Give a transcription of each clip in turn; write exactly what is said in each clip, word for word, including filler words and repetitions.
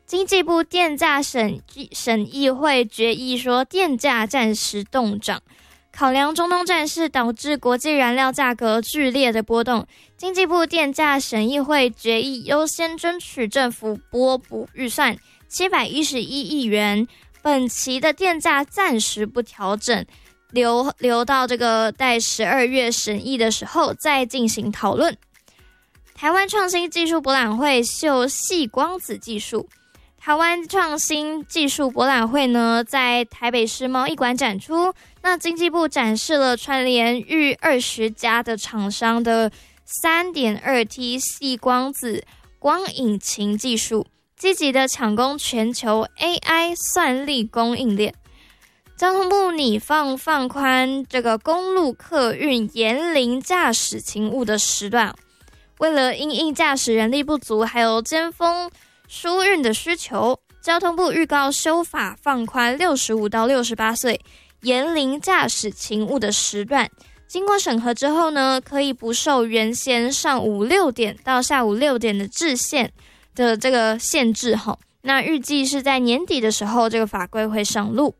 经济部电价审审议会决议说，电价暂时冻涨。考量中东战事导致国际燃料价格剧烈的波动，经济部电价审议会决议优先争取政府拨补预算七百一十一亿元，本期的电价暂时不调整，留留到这个在十二月审议的时候再进行讨论。台湾创新技术博览会秀矽光子技术。台湾创新技术博览会呢，在台北市贸易馆展出。那经济部展示了串联逾二十家的厂商的 三点二 T 矽光子光引擎技术，积极的抢攻全球 A I 算力供应链。交通部拟放放宽这个公路客运严龄驾驶勤务的时段，为了因应驾驶人力不足，还有尖峰疏运的需求，交通部预告修法放宽六十五到六十八岁严龄驾驶勤务的时段。经过审核之后呢，可以不受原先上午六点到下午六点的制限的这个限制哈。那预计是在年底的时候，这个法规会上路。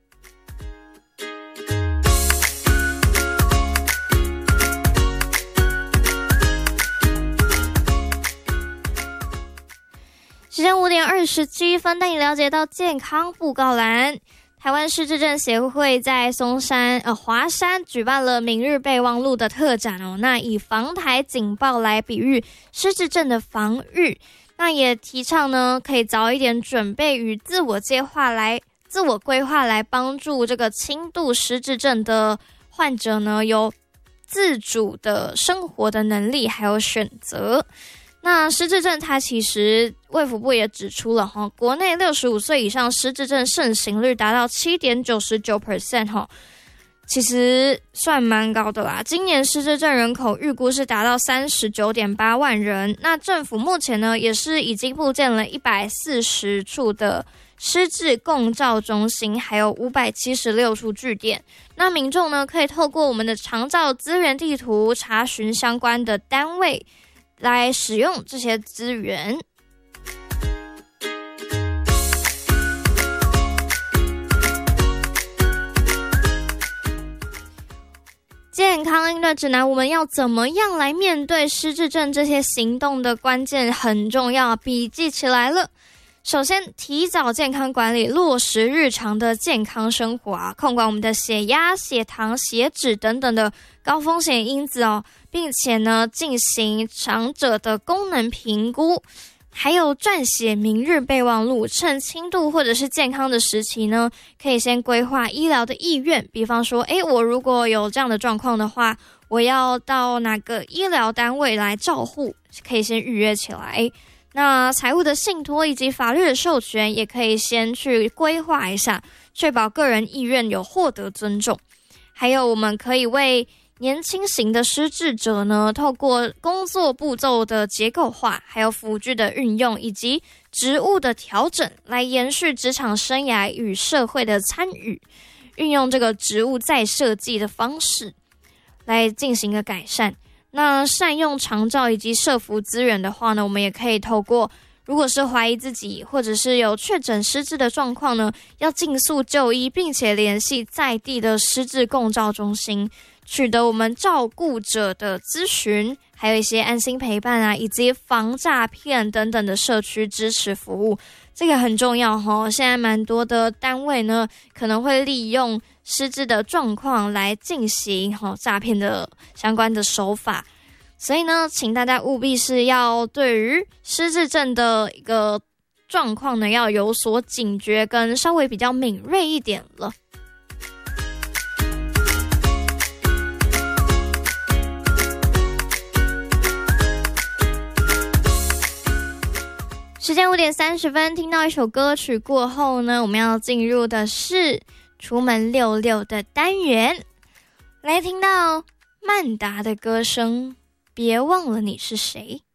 时间五点二十七分，带你了解到健康布告栏。台湾失智症协会在松山呃华山举办了明日备忘录的特展哦，那以防台警报来比喻失智症的防御，那也提倡呢可以早一点准备与自我计划来自我规划来帮助这个轻度失智症的患者呢有自主的生活的能力还有选择。那失智症它其实卫福部也指出了哈，国内六十五岁以上失智症盛行率达到 百分之七点九九 哈，其实算蛮高的啦。今年失智症人口预估是达到 三十九点八万人。那政府目前呢也是已经布建了一百四十处的失智共照中心，还有五百七十六处据点。那民众呢可以透过我们的长照资源地图查询相关的单位来使用这些资源。健康应对指南，我们要怎么样来面对失智症这些行动的关键很重要，笔记起来了。首先，提早健康管理，落实日常的健康生活啊，控管我们的血压、血糖、血脂等等的高风险因子哦，并且呢，进行长者的功能评估，还有撰写明日备忘录。趁轻度或者是健康的时期呢，可以先规划医疗的意愿，比方说，诶，我如果有这样的状况的话，我要到哪个医疗单位来照护，可以先预约起来。那财务的信托以及法律的授权也可以先去规划一下，确保个人意愿有获得尊重。还有我们可以为年轻型的失智者呢，透过工作步骤的结构化，还有辅具的运用以及职务的调整，来延续职场生涯与社会的参与，运用这个职务再设计的方式来进行一个改善。那善用长照以及社福资源的话呢，我们也可以透过，如果是怀疑自己或者是有确诊失智的状况呢，要尽速就医，并且联系在地的失智共照中心，取得我们照顾者的咨询，还有一些安心陪伴啊，以及防诈骗等等的社区支持服务。这个很重要齁，现在蛮多的单位呢，可能会利用失智的状况来进行齁诈骗的相关的手法。所以呢，请大家务必是要对于失智症的一个状况呢，要有所警觉，跟稍微比较敏锐一点了。时间五点三十分，听到一首歌曲过后呢，我们要进入的是出门溜溜的单元，来听到曼达的歌声，别忘了你是谁。